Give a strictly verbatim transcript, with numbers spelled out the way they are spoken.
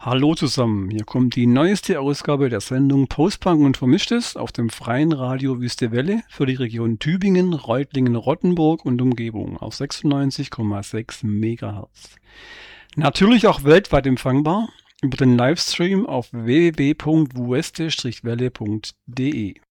Hallo zusammen, hier kommt die neueste Ausgabe der Sendung Postpunk und Vermischtes auf dem freien Radio Wüste Welle für die Region Tübingen, Reutlingen, Rottenburg und Umgebung auf sechsundneunzig Komma sechs Megahertz. Natürlich auch weltweit empfangbar über den Livestream auf w w w punkt wueste Strich welle punkt de.